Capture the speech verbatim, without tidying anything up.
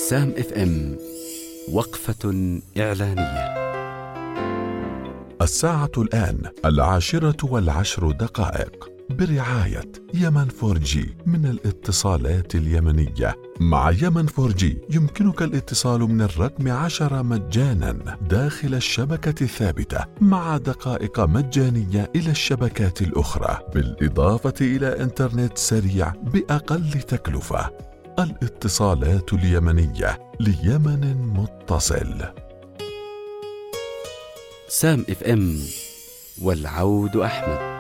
سام اف ام. وقفة إعلانية. الساعة الآن العاشرة والعشر دقائق، برعاية يمن فور جي من الاتصالات اليمنية. مع يمن فور جي يمكنك الاتصال من الرقم عشرة مجانا داخل الشبكة الثابتة، مع دقائق مجانية إلى الشبكات الأخرى، بالإضافة إلى إنترنت سريع بأقل تكلفة. الاتصالات اليمنية ليمن متصل. سام اف ام، والعود أحمد.